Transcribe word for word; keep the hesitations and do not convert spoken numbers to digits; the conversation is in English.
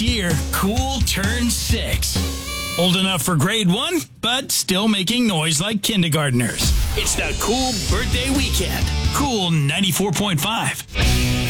year, Cool turns six. Old enough for grade one, but still making noise like kindergartners. It's the Cool birthday weekend. Cool ninety-four point five.